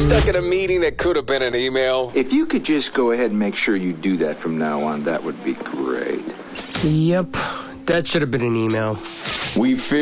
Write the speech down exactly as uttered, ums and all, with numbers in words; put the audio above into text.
stuck in a meeting that could have been an email? If you could just go ahead and make sure you do that from now on, that would be great. Yep, that should have been an email. We